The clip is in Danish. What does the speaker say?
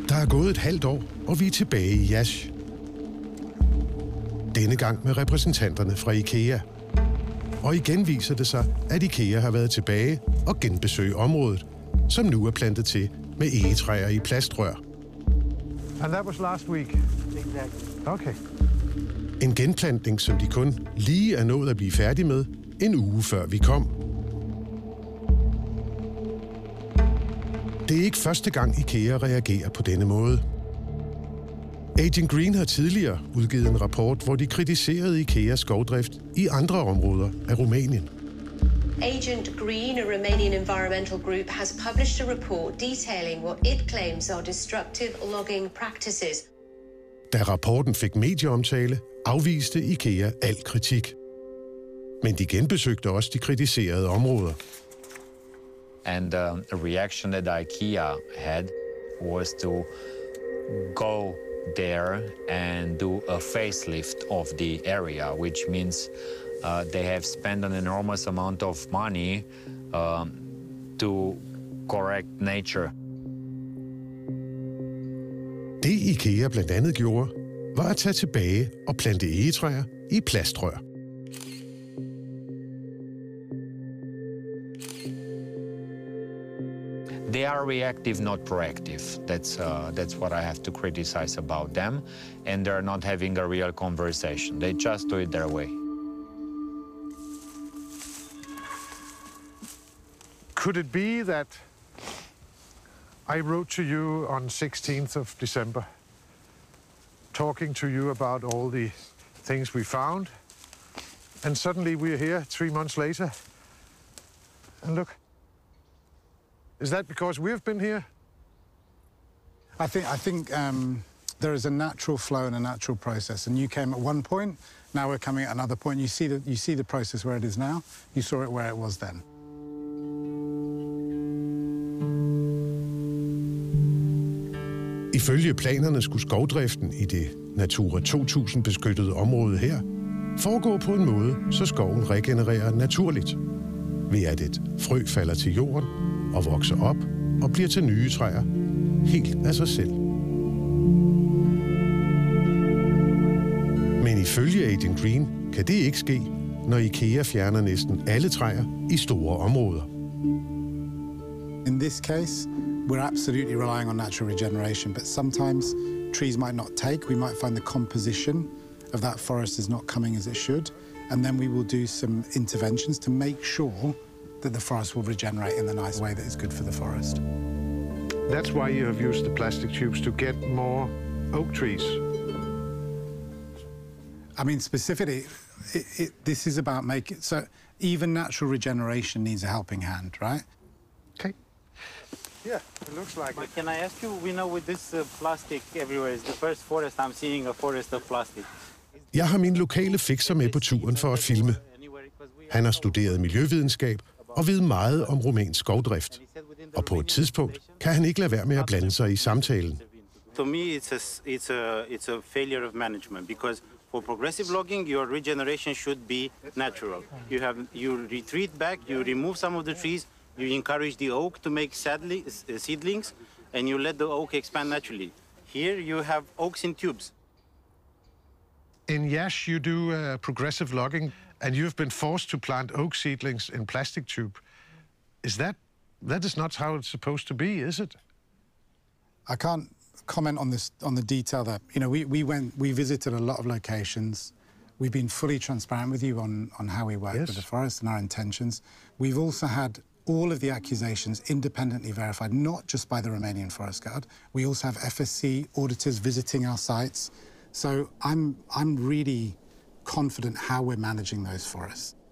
Der er gået et halvt år, og vi er tilbage i Yash. Denne gang med repræsentanterne fra IKEA. Og igen viser det sig, at IKEA har været tilbage og genbesøgt området, som nu er plantet til med egetræer i plastrør. And that was last week? Exactly. Okay. En genplantning, som de kun lige er nået at blive færdig med en uge før vi kom. Det er ikke første gang IKEA reagerer på denne måde. Agent Green har tidligere udgivet en rapport, hvor de kritiserede IKEAs skovdrift i andre områder af Rumænien. Agent Green, a Romanian environmental group, has published a report detailing what it claims are destructive logging practices. Da rapporten fik medieomtale, afviste IKEA al kritik. Men de genbesøgte også de kritiserede områder. And the reaction that IKEA had was to go there and do a facelift of the area, which means they have spent an enormous amount of money to correct nature. Det IKEA blandt andet gjorde, var at tage tilbage og plante egetræer i plastrør. They are reactive, not proactive. That's what I have to criticize about them. And they're not having a real conversation. They just do it their way. Could it be that I wrote to you on 16th of December, talking to you about all the things we found, and suddenly we're here 3 months later, and look. Is that because we've been here? I think there is a natural flow and a natural process, and you came at one point. Now we're coming at another point. You see the process where it is now. You saw it where it was then. Ifølge planerne skulle skovdriften i det Natura 2000 beskyttede område her foregå på en måde, så skoven regenererer naturligt, ved at et frø falder til jorden og vokser op og bliver til nye træer helt af sig selv. Men ifølge Agent Green kan det ikke ske, når IKEA fjerner næsten alle træer i store områder. In this case, we're absolutely relying on natural regeneration, but sometimes trees might not take. We might find the composition of that forest is not coming as it should, and then we will do some interventions to make sure that the forest will regenerate in the nice way that is good for the forest. That's why you have used the plastic tubes, to get more oak trees. I mean, specifically, this is about making... So even natural regeneration needs a helping hand, right? Okay. Yeah, it looks like But it. can I ask you, we know with this plastic everywhere, it's the first forest I'm seeing a forest of plastic. Jeg har min lokale fikser med på turen for at filme. Han har studeret miljøvidenskab og ved meget om rumænsk skovdrift. Og på et tidspunkt kan han ikke lade være med at blande sig i samtalen. To me, it's a failure of management, because for progressive logging, your regeneration should be natural. You retreat back, you remove some of the trees, you encourage the oak to make seedlings, and you let the oak expand naturally. Here you have oaks in tubes. In Yash, you do progressive logging, and you've been forced to plant oak seedlings in plastic tube. That is not how it's supposed to be, is it? I can't comment on the detail there. You know, we visited a lot of locations. We've been fully transparent with you on how we work with the forest and our intentions. We've also had all of the accusations independently verified, not just by the Romanian Forest Guard. We also have FSC auditors visiting our sites. So I'm really confident how we're managing those forests.